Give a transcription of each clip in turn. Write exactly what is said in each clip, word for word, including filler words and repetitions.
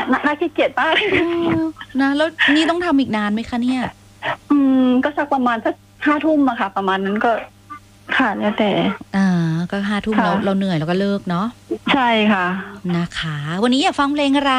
น่าขี้เกียจมากนะแล้วนี่ต้องทำอีกนานไหมคะเนี่ยอืมก็สักประมาณสักห้าทุ่มอะค่ะประมาณนั้นก็ค่ะแล้วแต่อ่าก็ห้าทุ่มเราเราเหนื่อยแล้วก็เลิกเนาะใช่ค่ะนะคะวันนี้อยากฟังเพลงอะไร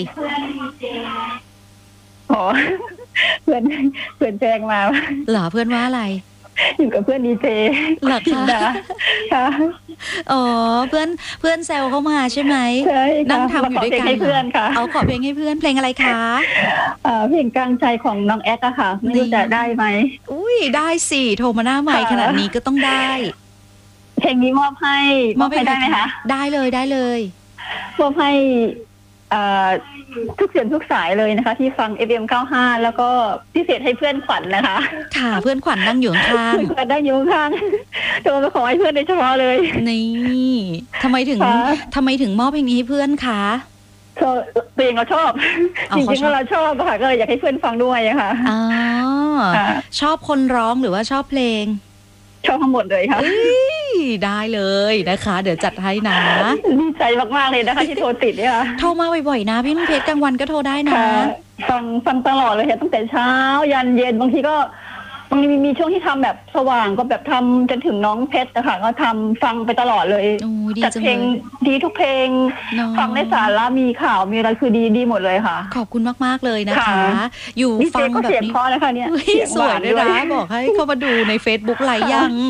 อ๋อเพื่อนเพื่อนแจ้งมาเหรอเพื่อนว่าอะไรอยู่กับเพื่อนดีเจหลักค่ะค่ะอ๋อเพื่อนเพื่อนแซวเข้ามาใช่ไหมใช่นั่งทำอยู่ด้วยกันให้เพื่อนค่ะเอาขอเพลงให้เพื่อนเพลงอะไรคะเพลงกลางใจของน้องแอ๊กอะค่ะไม่รู้จะได้ไหมอุ้ยได้สิโทรมาหน้าใหม่ขนาดนี้ก็ต้องได้เพลงนี้มอบให้มอบให้ได้ไหมคะได้เลยได้เลยมอบให้ทุกเสียงทุกสายเลยนะคะที่ฟัง เอฟ เอ็ม เก้าสิบห้าแล้วก็พิเศษให้เพื่อนขวัญ นะคะค่ะเพื่อนขวัญนั่งอยู่ข้างเพื่อนนั่งอยู่ข้างโทรมาขอให้เพื่อนโดยเฉพาะเลยนี่ทำไมถึงทำไมถึงมอบเพลงนี้ให้เพื่อนคะตัวเองเราชอบจริงๆเราชอบค่ะก็เลยอยากให้เพื่อนฟังด้วยค่ะอ๋อชอบคนร้องหรือว่าชอบเพลงชอบทั้งหมดเลยค่ะได้เลยนะคะเดี๋ยวจัดให้นะดีใจมากๆเลยนะคะที่โทรติดเนี่ยโทรมาบ่อยๆนะพี่นุ่นเพชรกลางวันก็โทรได้นะฟังฟังตลอดเลยค่ะตั้งแต่เช้ายันเย็นบางทีก็บางทีมีช่วงที่ทำแบบสว่างก็แบบทำจนถึงน้องเพชรนะคะก็ทำฟังไปตลอดเลยจัดเพลงดีทุกเพลงฟังในสาระมีข่าวมีอะไรคือดีดีหมดเลยค่ะขอบคุณมากๆเลยนะคะอยู่ฟังแบบนี้เพราะนะคะเนี่ยสวยด้วยนะบอกให้เข้ามาดูใน Facebook ไลฟ์ยัง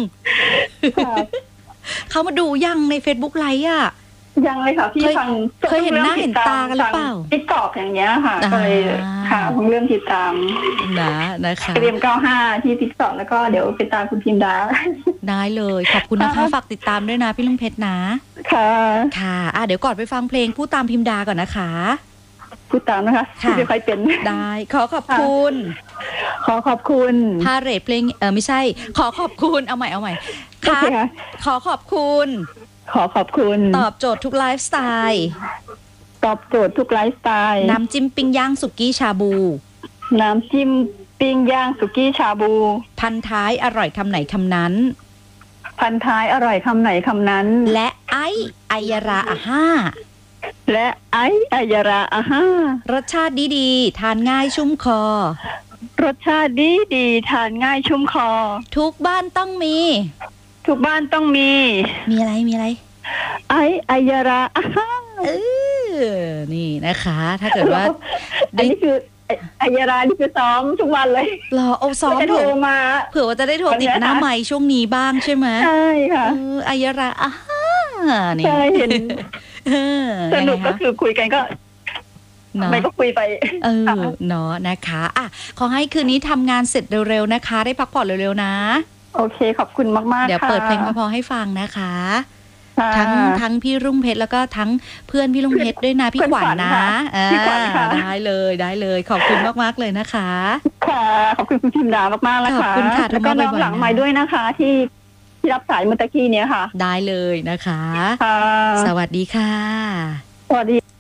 เขามาดูยังใน Facebook ไลฟ์อ่ะยังเลยค่ะพี่ฟังเคยเห็นหน้าเห็นตากันหรือเปล่าติ๊กต็อกอย่างเงี้ยค่ะก็เลยค่ะผมเริ่มติดตามนะนะคะเรียมเก้าห้าที่ติ๊กต็อกแล้วก็เดี๋ยวไปตามคุณพิมดาได้เลยขอบคุณนะคะฝากติดตามด้วยนะพี่ลุงเพชรนะค่ะค่ะอ่ะเดี๋ยวก่อนไปฟังเพลงพูดตามพิมดาก่อนนะคะพูดตามนะคะค่ะไม่ค่อยเป็นได้ขอขอบคุณขอขอบคุณพาเรทเพลงเออไม่ใช่ขอขอบคุณเอาใหม่เอาใหม่ค่ะขอขอบคุณขอขอบคุณตอบโจทย์ทุกไลฟ์สไตล์ตอบโจทย์ทุกไลฟ์สไตล์น้ำจิ้มปิ้งย่างสุกี้ชาบูน้ำจิ้มปิ้งย่างสุกี้ชาบูพันท้ายอร่อยคำไหนคำนั้นพันท้ายอร่อยคำไหนคำนั้นและไอไอยาราอาห้าและไอไอยาราอาห้ารสชาติดีดีทานง่ายชุ่มคอรสชาติดีดีทานง่ายชุ่มคอทุกบ้านต้องมีทุกบ้านต้องมีมีอะไรมีอะไรไอไอยาราอาห้าเออนี่นะคะถ้าเกิดว่าอันนี้คือไอยารานี่คือซ้อมทุกวันเลยรอเอาซ้อมโทรมาเผื่อว่าจะได้โทรติดหน้าไมค์ช่วงนี้บ้างใช่ไหมใช่ค่ะไอยาราอ่ะนี่ใช่เห็นสนุกก็คือคุยกันก็ไม่ก็คุยไปเออเนาะนะคะอ่ะขอให้คืนนี้ทำงานเสร็จเร็วๆนะคะได้พักผ่อนเร็วๆนะโอเคขอบคุณมากๆเดี๋ยวเปิดเพลงพอๆให้ฟังนะคะทั้งทั้งพี่รุ่งเพชรแล้วก็ทั้งเพื่อนพี่รุ่งเพชรด้วยนะพี่ขวัญนะได้เลยได้เลยขอบคุณมากๆเลยนะคะค่ะขอบคุณคุณพิมดามากๆแล้วค่ะขอบคุณค่ะแล้วก็น้องหลังไม้ด้วยนะคะที่ที่รับสายเมื่อกี้เนี้ยค่ะได้เลยนะคะค่ะสวัสดีค่ะสวัสดี